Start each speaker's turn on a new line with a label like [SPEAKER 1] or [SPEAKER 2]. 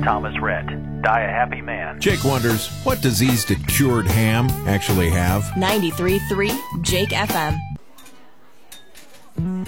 [SPEAKER 1] Thomas Rhett. Die a happy man.
[SPEAKER 2] Jake wonders, what disease did cured ham actually have?
[SPEAKER 3] 93.3 Jake FM.